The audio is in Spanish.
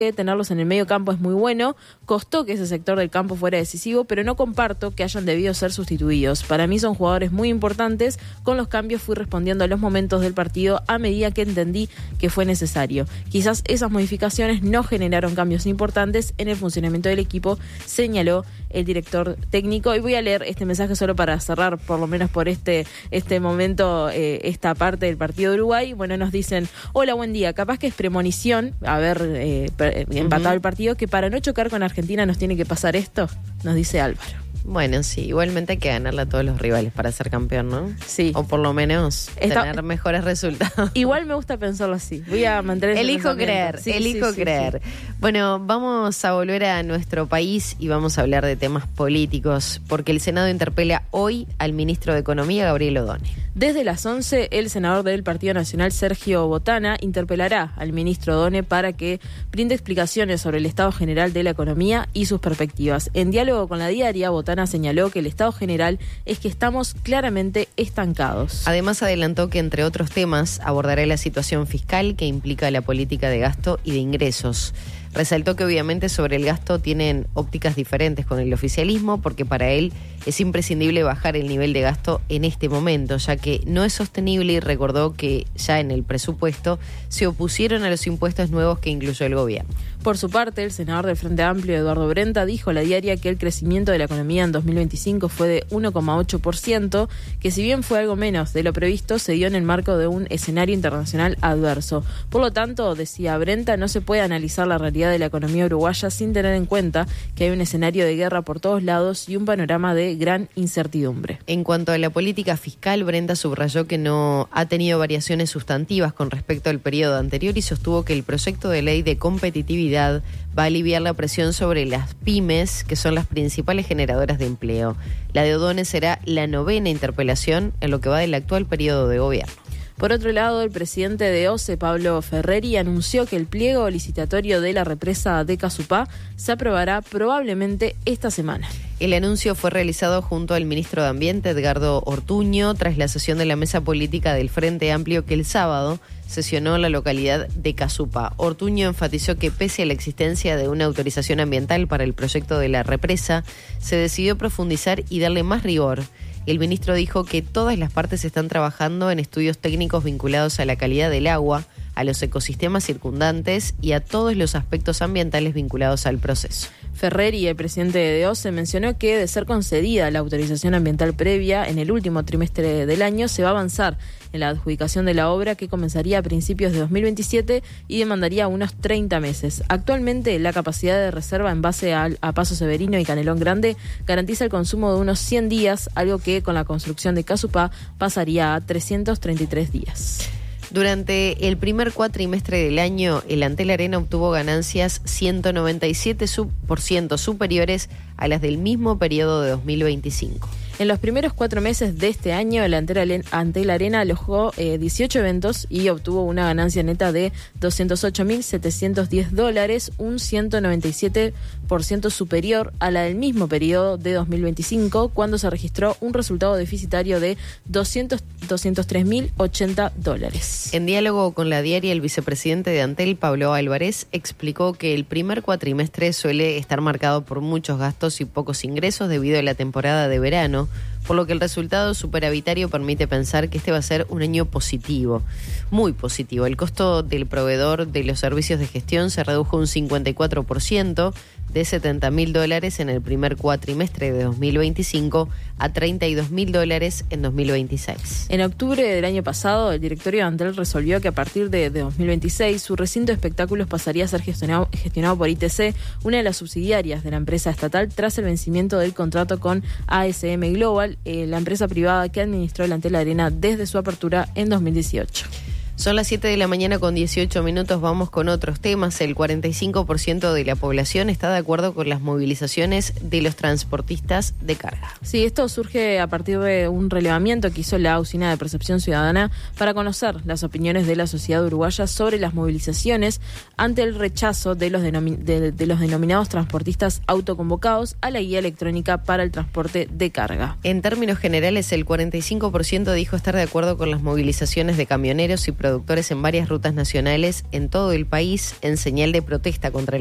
que tenerlos en el medio campo es muy bueno, costó que ese sector del campo fuera decisivo, pero no comparto que hayan debido ser sustituidos. Para mí son jugadores muy importantes, con los cambios fui respondiendo a los momentos del partido a medida que entendí que fue necesario. Quizás esas modificaciones no generaron cambios importantes en el funcionamiento del equipo, señaló el director técnico. Y voy a leer este mensaje solo para cerrar, por lo menos por este momento, esta parte del partido de Uruguay. Bueno, nos dicen: hola, buen día, capaz que es premonición haber empatado el partido, que para no chocar con Argentina nos tiene que pasar esto, nos dice Álvaro. Bueno, sí, igualmente hay que ganarle a todos los rivales para ser campeón, ¿no? Sí. O por lo menos tener mejores resultados. Igual me gusta pensarlo así. Voy a mantener ese Elijo creer. Sí. Bueno, vamos a volver a nuestro país y vamos a hablar de temas políticos, porque el Senado interpela hoy al ministro de Economía, Gabriel Odone. Desde las 11, el senador del Partido Nacional, Sergio Botana, interpelará al ministro Odone para que brinde explicaciones sobre el estado general de la economía y sus perspectivas. En diálogo con La Diaria, Botana señaló que el estado general es que estamos claramente estancados. Además, adelantó que, entre otros temas, abordará la situación fiscal que implica la política de gasto y de ingresos. Resaltó que obviamente sobre el gasto tienen ópticas diferentes con el oficialismo, porque para él es imprescindible bajar el nivel de gasto en este momento, ya que no es sostenible, y recordó que ya en el presupuesto se opusieron a los impuestos nuevos que incluyó el gobierno. Por su parte, el senador del Frente Amplio, Eduardo Brenta, dijo a La Diaria que el crecimiento de la economía en 2025 fue de 1,8%, que si bien fue algo menos de lo previsto, se dio en el marco de un escenario internacional adverso. Por lo tanto, decía Brenta, no se puede analizar la realidad de la economía uruguaya sin tener en cuenta que hay un escenario de guerra por todos lados y un panorama de gran incertidumbre. En cuanto a la política fiscal, Brenta subrayó que no ha tenido variaciones sustantivas con respecto al periodo anterior y sostuvo que el proyecto de ley de competitividad va a aliviar la presión sobre las pymes, que son las principales generadoras de empleo. La de Odone será la 9ª interpelación en lo que va del actual periodo de gobierno. Por otro lado, el presidente de OCE, Pablo Ferreri, anunció que el pliego licitatorio de la represa de Casupá se aprobará probablemente esta semana. El anuncio fue realizado junto al ministro de Ambiente, Edgardo Ortuño, tras la sesión de la mesa política del Frente Amplio que el sábado sesionó en la localidad de Casupá. Ortuño enfatizó que pese a la existencia de una autorización ambiental para el proyecto de la represa, se decidió profundizar y darle más rigor. El ministro dijo que todas las partes están trabajando en estudios técnicos vinculados a la calidad del agua, a los ecosistemas circundantes y a todos los aspectos ambientales vinculados al proceso. Ferreri, el presidente de OCE, mencionó que, de ser concedida la autorización ambiental previa en el último trimestre del año, se va a avanzar en la adjudicación de la obra, que comenzaría a principios de 2027 y demandaría unos 30 meses. Actualmente, la capacidad de reserva en base a Paso Severino y Canelón Grande garantiza el consumo de unos 100 días, algo que con la construcción de Casupá pasaría a 333 días. Durante el primer cuatrimestre del año, el Antel Arena obtuvo ganancias 197% superiores a las del mismo periodo de 2025. En los primeros 4 meses de este año, el Antel Arena alojó 18 eventos y obtuvo una ganancia neta de $208.710, un 197% superior a la del mismo periodo de 2025, cuando se registró un resultado deficitario de $203.080. En diálogo con La Diaria, el vicepresidente de Antel, Pablo Álvarez, explicó que el primer cuatrimestre suele estar marcado por muchos gastos y pocos ingresos debido a la temporada de verano, por lo que el resultado superavitario permite pensar que este va a ser un año positivo, muy positivo. El costo del proveedor de los servicios de gestión se redujo un 54%, de $70.000 en el primer cuatrimestre de 2025 a $32.000 en 2026. En octubre del año pasado, el directorio de Antel resolvió que a partir de 2026 su recinto de espectáculos pasaría a ser gestionado por ITC, una de las subsidiarias de la empresa estatal, tras el vencimiento del contrato con ASM Global, la empresa privada que administró el Antel Arena desde su apertura en 2018. Son las 7 de la mañana con 18 minutos, vamos con otros temas. El 45% de la población está de acuerdo con las movilizaciones de los transportistas de carga. Sí, esto surge a partir de un relevamiento que hizo la Usina de Percepción Ciudadana para conocer las opiniones de la sociedad uruguaya sobre las movilizaciones ante el rechazo de los denominados transportistas autoconvocados a la guía electrónica para el transporte de carga. En términos generales, el 45% dijo estar de acuerdo con las movilizaciones de camioneros y productores productores en varias rutas nacionales en todo el país en señal de protesta contra